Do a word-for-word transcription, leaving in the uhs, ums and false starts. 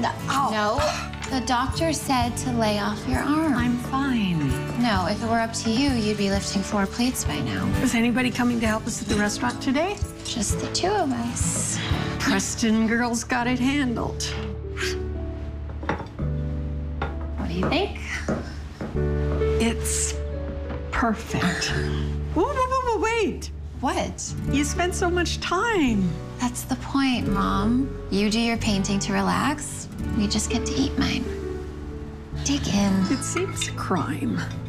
No. No. The doctor said to lay off your arm. I'm fine. No, if it were up to you, you'd be lifting four plates by now. Is anybody coming to help us at the restaurant today? Just the two of us. Preston girls got it handled. What do you think? It's perfect. Whoa, whoa, whoa, whoa, wait. What? You spent so much time. That's the point, Mom. You do your painting to relax. We just get to eat mine. Dig in. It seems a crime.